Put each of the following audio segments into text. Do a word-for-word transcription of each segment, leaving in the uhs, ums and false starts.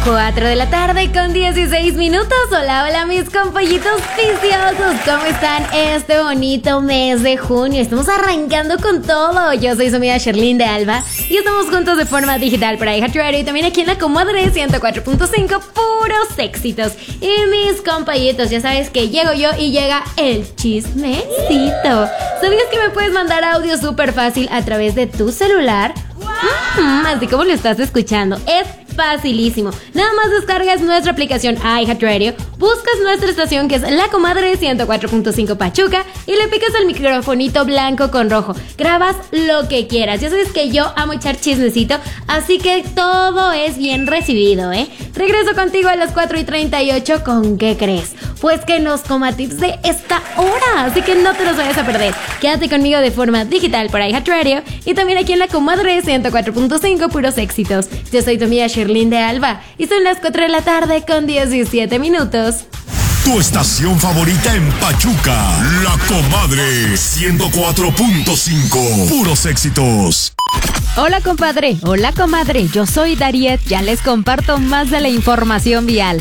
cuatro de la tarde con dieciséis minutos. Hola, hola mis compollitos viciosos. ¿Cómo están este bonito mes de junio? Estamos arrancando con todo. Yo soy su amiga Sherlyn de Alba y estamos juntos de forma digital para iHeartRadio y también aquí en la comadre ciento cuatro punto cinco, puros éxitos. Y mis compollitos, ya sabes que llego yo y llega el chismecito. ¿Sabías que me puedes mandar audio súper fácil a través de tu celular? Mm, así como lo estás escuchando. Es facilísimo. Nada más descargas nuestra aplicación iHeartRadio, buscas nuestra estación que es La Comadre ciento cuatro punto cinco Pachuca y le picas al microfonito blanco con rojo. Grabas lo que quieras. Ya sabes que yo amo echar chismecito, así que todo es bien recibido, ¿eh? Regreso contigo a las cuatro y treinta y ocho. ¿Con qué crees? Pues que nos coma tips de esta hora, así que no te los vayas a perder. Quédate conmigo de forma digital por iHeartRadio y también aquí en La Comadre ciento cuatro punto cinco, puros éxitos. Yo soy tu amiga Sherlyn de Alba y son las cuatro de la tarde con diecisiete minutos. Tu estación favorita en Pachuca, La Comadre ciento cuatro punto cinco, puros éxitos. Hola compadre, hola comadre, yo soy Dariet, ya les comparto más de la información vial.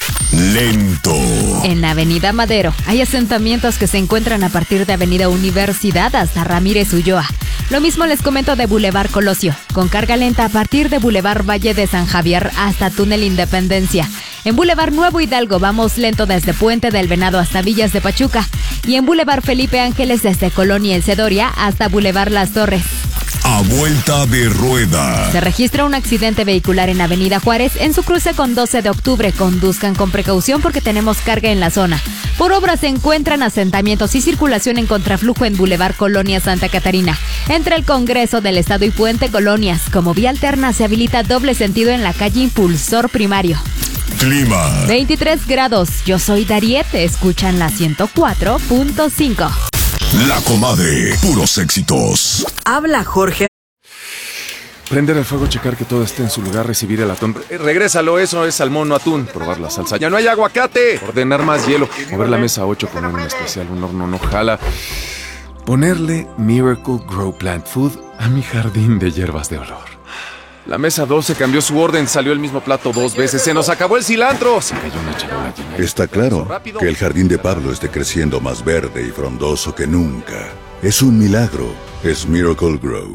Lento. En la Avenida Madero hay asentamientos que se encuentran a partir de Avenida Universidad hasta Ramírez Ulloa. Lo mismo les comento de Boulevard Colosio, con carga lenta a partir de Boulevard Valle de San Javier hasta Túnel Independencia. En Boulevard Nuevo Hidalgo vamos lento desde Puente del Venado hasta Villas de Pachuca. Y en Boulevard Felipe Ángeles desde Colonia El Cedoria hasta Boulevard Las Torres. A vuelta de rueda. Se registra un accidente vehicular en Avenida Juárez en su cruce con doce de octubre. Conduzcan con precaución porque tenemos carga en la zona. Por obra se encuentran asentamientos y circulación en contraflujo en Boulevard Colonia Santa Catarina. Entre el Congreso del Estado y Puente Colonias, como vía alterna se habilita doble sentido en la calle Impulsor Primario. Clima. veintitrés grados. Yo soy Dariet. Escuchan la ciento cuatro punto cinco. La Comadre, puros éxitos. Habla Jorge. Prender el fuego, checar que todo esté en su lugar, recibir el atún. Eh, regrésalo, eso es salmón, no atún. Probar la salsa. ¡Ya no hay aguacate! Ordenar más hielo. Mover la mesa a ocho, poner un especial, un horno no jala. Ponerle Miracle Grow Plant Food a mi jardín de hierbas de olor. La mesa doce cambió su orden, salió el mismo plato dos veces. ¡Se nos acabó el cilantro! Se cayó una charola llena. Está claro que el jardín de Pablo esté creciendo más verde y frondoso que nunca. Es un milagro. Es Miracle Grow.